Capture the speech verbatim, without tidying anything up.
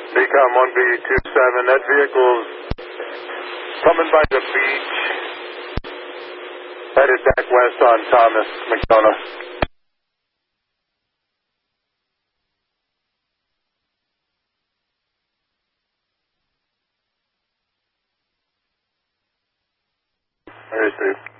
Becom one B two seven, that vehicle's coming by the beach, headed back west on Thomas, McDonough. Hey, Steve.